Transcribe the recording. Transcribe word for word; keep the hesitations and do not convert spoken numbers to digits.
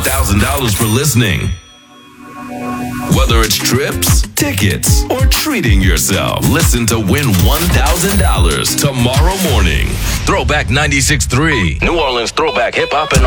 thousand dollars for listening. Whether it's trips, tickets, or treating yourself, listen to win one thousand dollars tomorrow morning. Throwback ninety-six point three. New Orleans Throwback Hip Hop and